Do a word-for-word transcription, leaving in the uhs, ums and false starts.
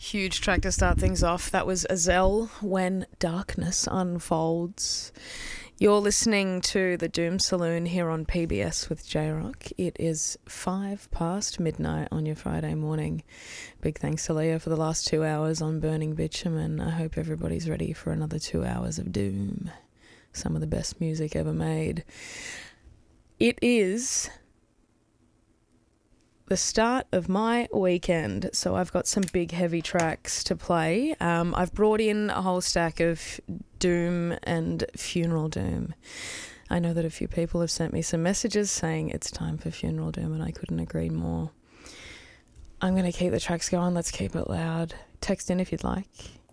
Huge track to start things off. That was Azelle, When Darkness Unfolds. You're listening to the Doom Saloon here on P B S with J-Rock. It is five past midnight on your Friday morning. Big thanks to Leah for the last two hours on Burning Bitumen. I hope everybody's ready for another two hours of Doom. Some of the best music ever made. It is the start of my weekend, so I've got some big heavy tracks to play. Um, I've brought in a whole stack of Doom and Funeral Doom. I know that a few people have sent me some messages saying it's time for Funeral Doom, and I couldn't agree more. I'm going to keep the tracks going. Let's keep it loud. Text in if you'd like.